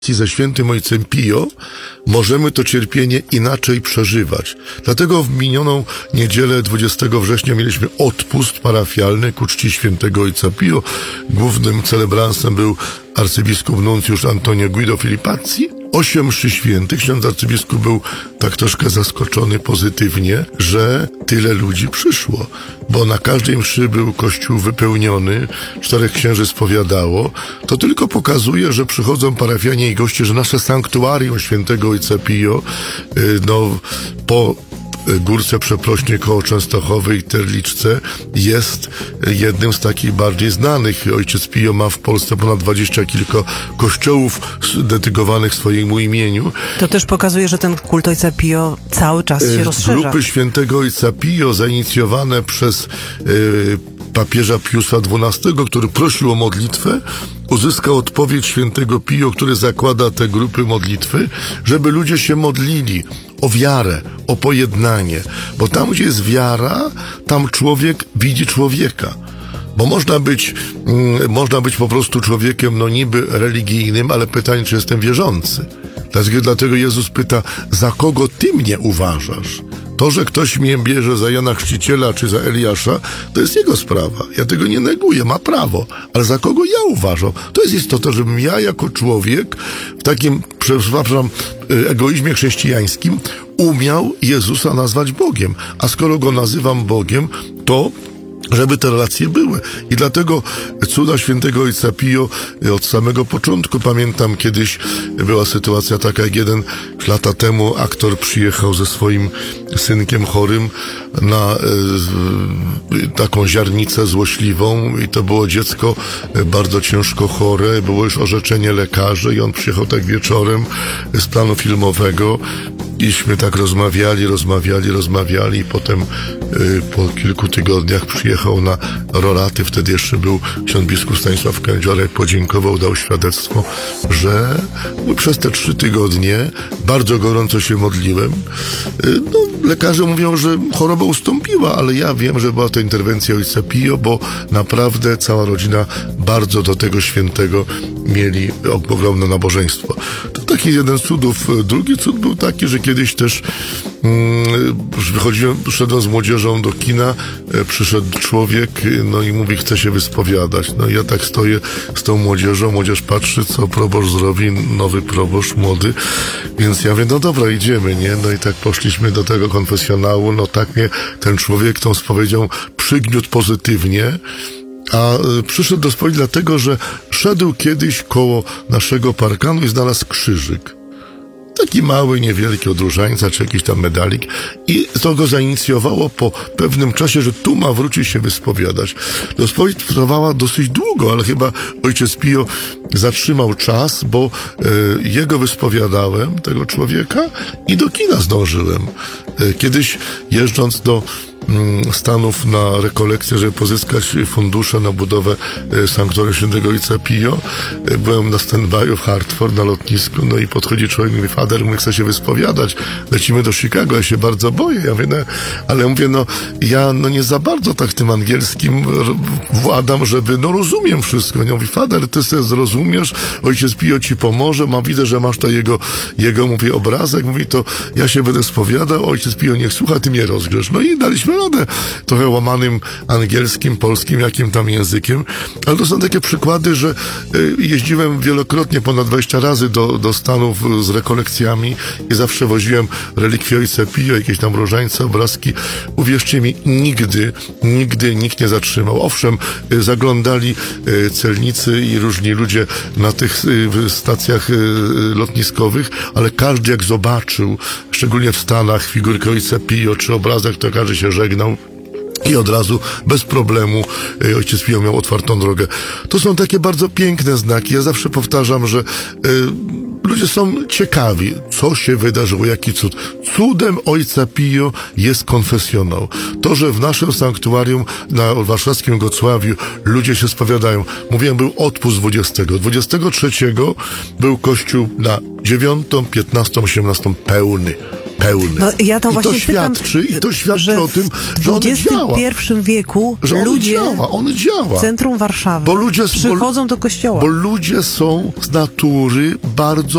ze świętym ojcem Pio możemy to cierpienie inaczej przeżywać. Dlatego w minioną niedzielę 20 września mieliśmy odpust parafialny ku czci świętego ojca Pio. Głównym celebransem był arcybiskup nuncjusz Antonio Guido Filipazzi. 8 mszy świętych. Ksiądz arcybiskup był tak troszkę zaskoczony pozytywnie, że tyle ludzi przyszło, bo na każdej mszy był kościół wypełniony, 4 księży spowiadało. To tylko pokazuje, że przychodzą parafianie i goście, że nasze sanktuarium świętego ojca Pio, po Górce Przeprośnej koło Częstochowy i Terliczce jest jednym z takich bardziej znanych. Ojciec Pio ma w Polsce ponad 20 kilka kościołów dedykowanych swojemu imieniu. To też pokazuje, że ten kult ojca Pio cały czas się rozszerza. Grupy świętego ojca Pio zainicjowane przez papieża Piusa XII, który prosił o modlitwę, uzyskał odpowiedź świętego Pio, który zakłada te grupy modlitwy, żeby ludzie się modlili o wiarę, o pojednanie. Bo tam, gdzie jest wiara, tam człowiek widzi człowieka. Bo można być po prostu człowiekiem, niby religijnym, ale pytanie, czy jestem wierzący. Dlatego Jezus pyta, za kogo ty mnie uważasz? To, że ktoś mnie bierze za Jana Chrzciciela czy za Eliasza, to jest jego sprawa. Ja tego nie neguję, ma prawo. Ale za kogo ja uważam? To jest istota, żebym ja jako człowiek w takim, przepraszam, egoizmie chrześcijańskim umiał Jezusa nazwać Bogiem. A skoro Go nazywam Bogiem, to żeby te relacje były. I dlatego cuda świętego ojca Pio od samego początku. Pamiętam, kiedyś była sytuacja taka, jak 1 lata temu aktor przyjechał ze swoim synkiem chorym na taką ziarnicę złośliwą i to było dziecko bardzo ciężko chore, było już orzeczenie lekarzy i on przyjechał tak wieczorem z planu filmowego iśmy tak rozmawiali i potem po kilku tygodniach przyjechał na roraty, wtedy jeszcze był ksiądz biskup Stanisław Kędziorek, podziękował, dał świadectwo, że przez te 3 tygodnie bardzo gorąco się modliłem. Lekarze mówią, że choroba ustąpiła, ale ja wiem, że była to interwencja ojca Pio, bo naprawdę cała rodzina bardzo do tego świętego mieli ogromne nabożeństwo. To taki jeden z cudów. Drugi cud był taki, że kiedyś też szedłem z młodzieżą do kina, przyszedł człowiek, i mówi, chce się wyspowiadać. I ja tak stoję z tą młodzieżą, młodzież patrzy, co proboszcz zrobi, nowy proboszcz, młody, więc ja mówię, dobra, idziemy, nie? I tak poszliśmy do tego konfesjonału, tak mnie ten człowiek tą spowiedzią przygniótł pozytywnie, a przyszedł do spowiedzi dlatego, że szedł kiedyś koło naszego parkanu i znalazł krzyżyk. Taki mały, niewielki od różańca, czy jakiś tam medalik. I to go zainicjowało po pewnym czasie, że tu ma wrócić się wyspowiadać. To spowiedź trwała dosyć długo, ale chyba ojciec Pio zatrzymał czas, bo jego wyspowiadałem, tego człowieka, i do kina zdążyłem. Kiedyś jeżdżąc do Stanów na rekolekcję, żeby pozyskać fundusze na budowę sanktuarium świętego ojca Pio. Byłem na stand-by'u w Hartford na lotnisku, i podchodzi człowiek i mówi, Fader, chce się wyspowiadać, lecimy do Chicago, ja się bardzo boję. Ja mówię, ale mówię, ja nie za bardzo tak tym angielskim władam, żeby, rozumiem wszystko. Ja mówię, Fader, ty sobie zrozumiesz, ojciec Pio ci pomoże, widzę, że masz to jego mówię, obrazek, mówi, to ja się będę spowiadał, ojciec Pio niech słucha, ty mnie rozgrzesz. I daliśmy radę, trochę łamanym angielskim, polskim, jakim tam językiem, ale to są takie przykłady, że jeździłem wielokrotnie, ponad 20 razy do Stanów z rekolekcjami i zawsze woziłem relikwie ojca Pio, jakieś tam różańce, obrazki. Uwierzcie mi, nigdy nikt nie zatrzymał. Owszem, zaglądali celnicy i różni ludzie na tych stacjach lotniskowych, ale każdy jak zobaczył, szczególnie w Stanach, figurkę ojca Pio czy obrazek, to każdy się żegnał i od razu, bez problemu, ojciec Pio miał otwartą drogę. To są takie bardzo piękne znaki. Ja zawsze powtarzam, że ludzie są ciekawi, co się wydarzyło, jaki cud. Cudem ojca Pio jest konfesjonał. To, że w naszym sanktuarium na warszawskim Gocławiu ludzie się spowiadają. Mówiłem, był odpust 20. 23 był kościół na 9., 15., 18 pełny. pełny. No, ja to I właśnie to świadczy, że o tym, w że on działa. XXI wieku Że on ludzie działa. w centrum Warszawy przychodzą do kościoła. Bo ludzie są z natury bardzo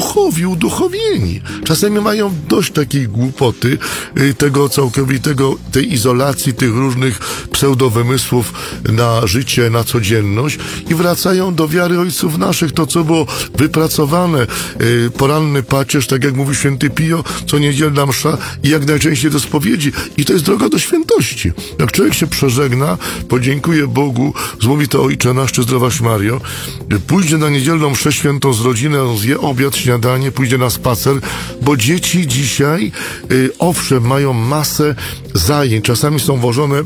uduchowieni. Czasami mają dość takiej głupoty, tego całkowitego, tej izolacji, tych różnych pseudowymysłów na życie, na codzienność i wracają do wiary ojców naszych. To, co było wypracowane, poranny pacierz, tak jak mówi święty Pio, co niedzielna msza i jak najczęściej do spowiedzi. I to jest droga do świętości. Jak człowiek się przeżegna, podziękuje Bogu, zmówi to Ojcze nasz, czy Zdrowaś Mario, pójdzie na niedzielną mszę świętą z rodziną, zje obiad, śniadanie, pójdzie na spacer, bo dzieci dzisiaj, owszem, mają masę zajęć, czasami są wożone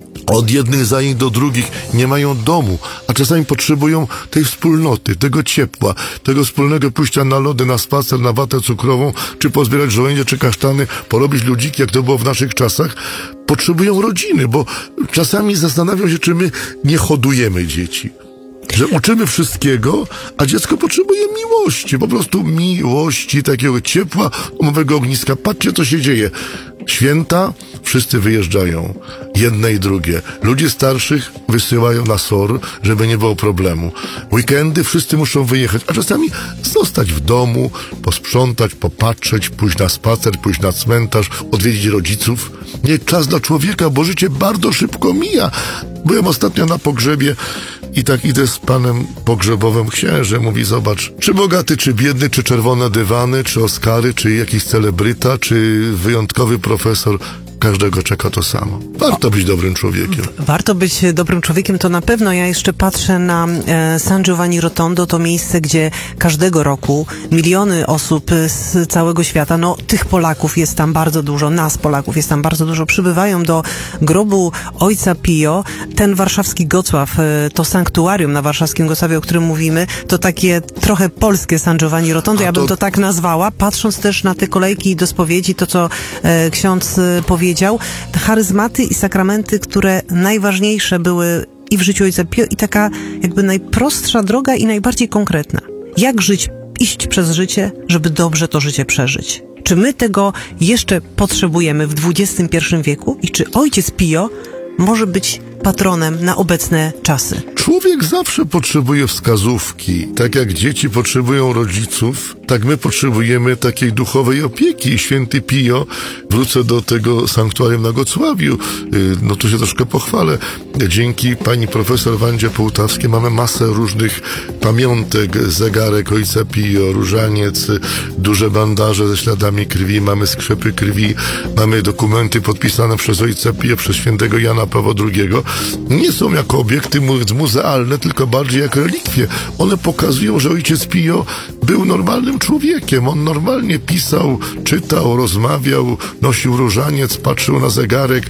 od jednych zajęć do drugich, nie mają domu, a czasami potrzebują tej wspólnoty, tego ciepła, tego wspólnego pójścia na lody, na spacer, na watę cukrową, czy pozbierać żołędzie, czy kasztany, porobić ludziki, jak to było w naszych czasach. Potrzebują rodziny, bo czasami zastanawiam się, czy my nie hodujemy dzieci. Że uczymy wszystkiego, a dziecko potrzebuje miłości, po prostu miłości, takiego ciepła, domowego ogniska. Patrzcie, co się dzieje. Święta, wszyscy wyjeżdżają. Jedne i drugie. Ludzie starszych wysyłają na SOR, żeby nie było problemu. Weekendy wszyscy muszą wyjechać, a czasami zostać w domu, posprzątać, popatrzeć, pójść na spacer, pójść na cmentarz, odwiedzić rodziców. Nie czas dla człowieka, bo życie bardzo szybko mija. Byłem ostatnio na pogrzebie i tak idę z panem pogrzebowym. Księże mówi, zobacz, czy bogaty, czy biedny, czy czerwone dywany, czy Oscary, czy jakiś celebryta, czy wyjątkowy profesor. Każdego czeka to samo. Warto być dobrym człowiekiem. Warto być dobrym człowiekiem, to na pewno. Ja jeszcze patrzę na San Giovanni Rotondo, to miejsce, gdzie każdego roku miliony osób z całego świata, no tych Polaków jest tam bardzo dużo, nas Polaków jest tam bardzo dużo, przybywają do grobu ojca Pio. Ten warszawski Gocław, to sanktuarium na warszawskim Gocławie, o którym mówimy, to takie trochę polskie San Giovanni Rotondo, ja bym to tak nazwała, patrząc też na te kolejki do spowiedzi, to co ksiądz powiedział, te charyzmaty i sakramenty, które najważniejsze były i w życiu ojca Pio, i taka jakby najprostsza droga i najbardziej konkretna. Jak żyć, iść przez życie, żeby dobrze to życie przeżyć? Czy my tego jeszcze potrzebujemy w XXI wieku? I czy ojciec Pio może być patronem na obecne czasy? Człowiek zawsze potrzebuje wskazówki. Tak jak dzieci potrzebują rodziców, tak my potrzebujemy takiej duchowej opieki. Święty Pio, wrócę do tego sanktuarium na Gocławiu, no tu się troszkę pochwalę. Dzięki pani profesor Wandzie Połtawskiej mamy masę różnych pamiątek, zegarek ojca Pio, różaniec, duże bandaże ze śladami krwi, mamy skrzepy krwi, mamy dokumenty podpisane przez ojca Pio, przez świętego Jana Pawła II. Nie są jako obiekty muzealne, tylko bardziej jak relikwie. One pokazują, że ojciec Pio był normalnym człowiekiem. On normalnie pisał, czytał, rozmawiał, nosił różaniec, patrzył na zegarek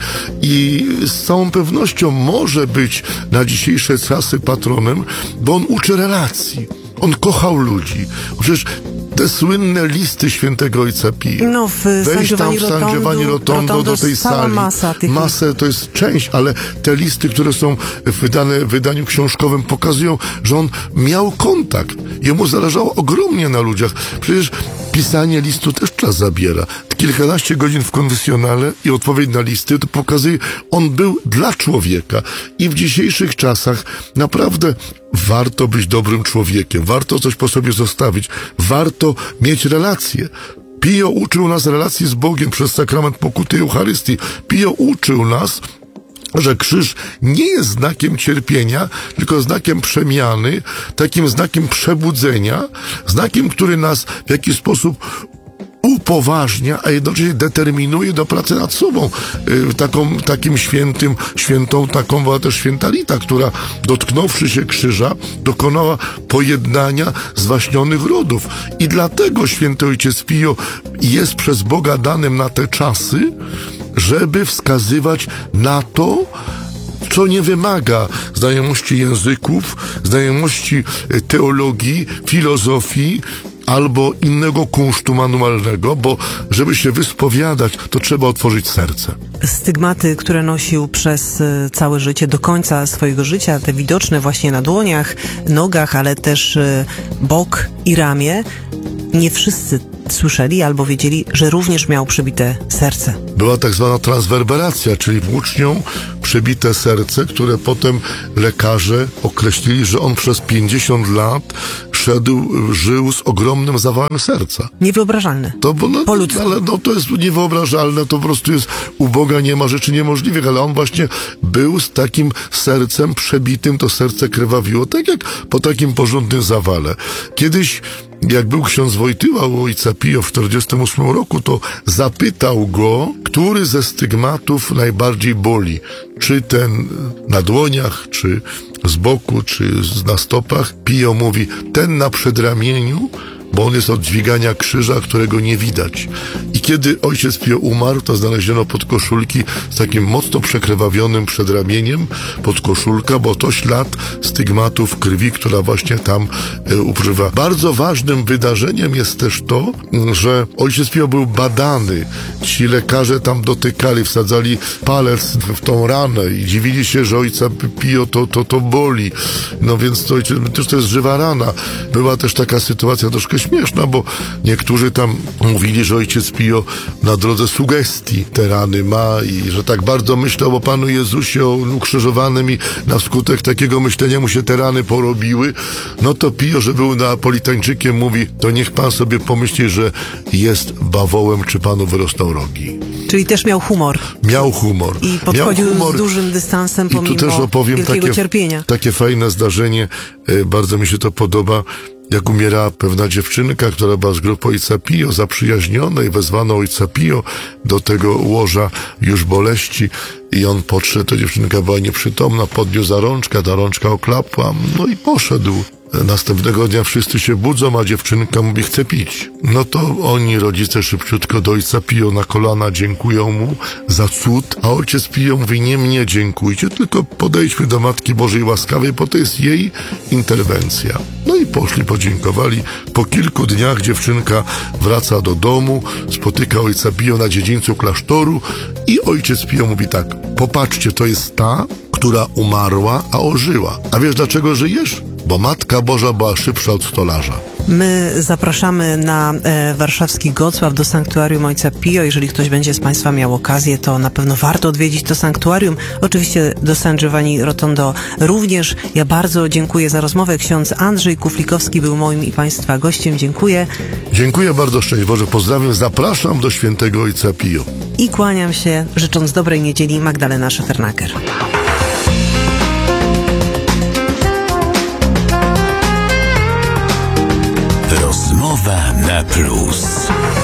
i z całą pewnością może być na dzisiejsze czasy patronem, bo on uczy relacji. On kochał ludzi. Przecież te słynne listy świętego ojca Pia. No, w Wejść tam w San Giovanni Rotondo do tej sali. Masę to jest część, ale te listy, które są wydane w wydaniu książkowym, pokazują, że on miał kontakt. Jemu zależało ogromnie na ludziach. Przecież pisanie listu też czas zabiera. Kilkanaście godzin w konfesjonale i odpowiedź na listy, to pokazuje, on był dla człowieka. I w dzisiejszych czasach naprawdę warto być dobrym człowiekiem. Warto coś po sobie zostawić. Warto mieć relacje. Pio uczył nas relacji z Bogiem przez sakrament pokuty i Eucharystii. Pio uczył nas, że krzyż nie jest znakiem cierpienia, tylko znakiem przemiany, takim znakiem przebudzenia, znakiem, który nas w jakiś sposób upoważnia, a jednocześnie determinuje do pracy nad sobą. Takim świętą taką była też święta Rita, która dotknąwszy się krzyża, dokonała pojednania zwaśnionych rodów. I dlatego święty ojciec Pio jest przez Boga danym na te czasy, żeby wskazywać na to, co nie wymaga znajomości języków, znajomości teologii, filozofii, albo innego kunsztu manualnego, bo żeby się wyspowiadać, to trzeba otworzyć serce. Stygmaty, które nosił przez całe życie, do końca swojego życia, te widoczne właśnie na dłoniach, nogach, ale też bok i ramię, nie wszyscy słyszeli albo wiedzieli, że również miał przebite serce. Była tak zwana transwerberacja, czyli włócznią przebite serce, które potem lekarze określili, że on przez 50 lat żył z ogromnym zawałem serca. Niewyobrażalne. To, Po ludzku. ale to jest niewyobrażalne, to po prostu jest u Boga nie ma rzeczy niemożliwych, ale on właśnie był z takim sercem przebitym, to serce krwawiło, tak jak po takim porządnym zawale. Kiedyś, jak był ksiądz Wojtyła u ojca Pio w 1948 roku, to zapytał go, który ze stygmatów najbardziej boli. Czy ten na dłoniach, czy z boku, czy na stopach. Pio mówi, ten na przedramieniu, bo on jest od dźwigania krzyża, którego nie widać. I kiedy ojciec Pio umarł, to znaleziono podkoszulki z takim mocno przekrwawionym przedramieniem, podkoszulka, bo to ślad stygmatów krwi, która właśnie tam upływa. Bardzo ważnym wydarzeniem jest też to, że ojciec Pio był badany. Ci lekarze tam dotykali, wsadzali palec w tą ranę i dziwili się, że ojca Pio to boli. No więc to jest żywa rana. Była też taka sytuacja troszkę śmieszna, bo niektórzy tam mówili, że ojciec Pio na drodze sugestii te rany ma i że tak bardzo myślał o Panu Jezusie, o ukrzyżowanym i na skutek takiego myślenia mu się te rany porobiły. No to Pio, że był Neapolitańczykiem, mówi, to niech Pan sobie pomyśli, że jest bawołem, czy Panu wyrosną rogi. Czyli też miał humor. Miał humor. I podchodził z dużym dystansem pomimo I tu też opowiem wielkiego cierpienia. Takie fajne zdarzenie, bardzo mi się to podoba. Jak umiera pewna dziewczynka, która była z grupy ojca Pio, zaprzyjaźniona i wezwano ojca Pio do tego łoża już boleści i on podszedł, ta dziewczynka była nieprzytomna, podniósł za rączkę, ta rączka oklapła, no i poszedł. Następnego dnia wszyscy się budzą, a dziewczynka mówi, chce pić. No to oni, rodzice, szybciutko do ojca Pio na kolana dziękują mu za cud, a ojciec Pio mówi, nie mnie dziękujcie, tylko podejdźmy do Matki Bożej Łaskawej, bo to jest jej interwencja. No i poszli, podziękowali. Po kilku dniach dziewczynka wraca do domu, spotyka ojca Pio na dziedzińcu klasztoru i ojciec Pio mówi tak, popatrzcie, to jest ta, która umarła, a ożyła. A wiesz, dlaczego żyjesz? Bo Matka Boża była szybsza od stolarza. My zapraszamy na warszawski Gocław do sanktuarium ojca Pio. Jeżeli ktoś będzie z Państwa miał okazję, to na pewno warto odwiedzić to sanktuarium. Oczywiście do San Giovanni Rotondo również. Ja bardzo dziękuję za rozmowę. Ksiądz Andrzej Kuflikowski był moim i Państwa gościem. Dziękuję. Dziękuję bardzo, szczęść Boże, pozdrawiam, zapraszam do świętego ojca Pio. I kłaniam się, życząc dobrej niedzieli, Magdalena Szefernaker. Rozmowa na plus.